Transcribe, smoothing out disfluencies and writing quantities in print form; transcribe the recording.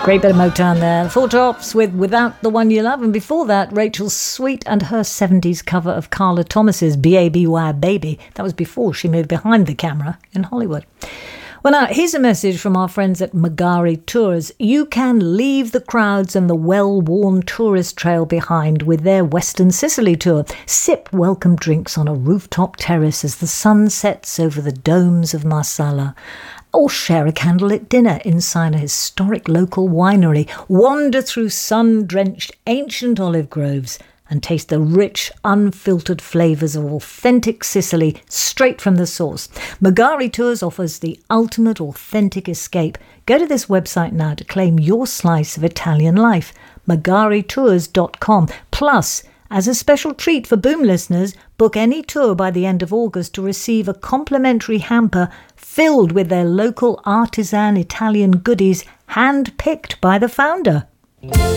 Great bit of Motown there. Four Tops with Without the One You Love. And before that, Rachel Sweet and her 70s cover of Carla Thomas's B.A.B.Y. Baby. That was before she moved behind the camera in Hollywood. Well, now, here's a message from our friends at Magari Tours. You can leave the crowds and the well-worn tourist trail behind with their Western Sicily tour. Sip welcome drinks on a rooftop terrace as the sun sets over the domes of Marsala. Or share a candlelit dinner inside a historic local winery. Wander through sun-drenched ancient olive groves and taste the rich, unfiltered flavours of authentic Sicily straight from the source. Magari Tours offers the ultimate authentic escape. Go to this website now to claim your slice of Italian life. MagariTours.com. Plus, as a special treat for Boom listeners, book any tour by the end of August to receive a complimentary hamper filled with their local artisan Italian goodies, hand-picked by the founder.